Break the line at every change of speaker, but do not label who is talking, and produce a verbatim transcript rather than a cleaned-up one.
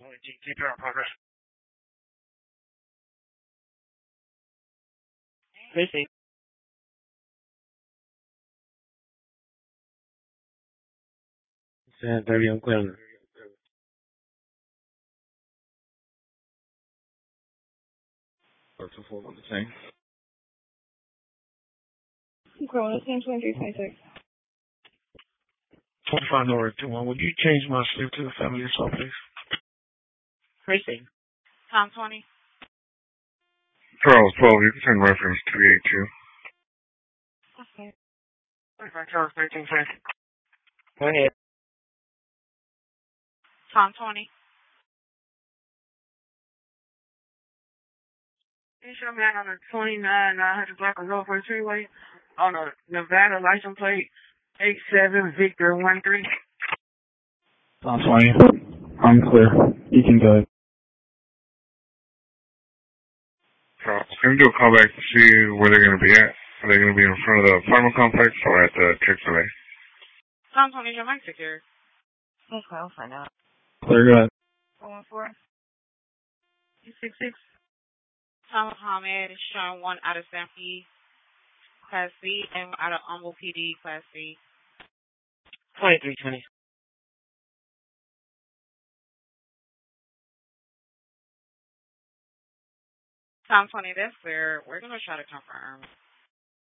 Keep your progress. Chrissy. San Antonio, Cleveland. Or two four one the same.
Corona, same twenty-three twenty-six.
twenty-five North two one. Would you change my sleep to the family yourself, please? Chrissy.
Tom twenty.
Charles twelve, you can send reference three eight two.
Okay.
twenty-five Charles thirteen twenty. Go ahead.
Tom twenty.
You show me on the twenty-nine nine hundred block of Road Freeway on a Nevada license plate eight seven Victor one three.
Tom twenty. I'm clear. You can go.
Charles, can you do a call back to see where they're going to be at? Are they going to be in front of the apartment complex or at the Chick-fil-A?
Tom twenty, your mic secure.
Okay, I'll find out.
Clear, go ahead.
four one four. two six six.
Tom Muhammad is showing one out of San P Class C and one out of Humble P D Class C.
twenty-three twenty.
Tom twenty, that's clear. We're going to try to confirm.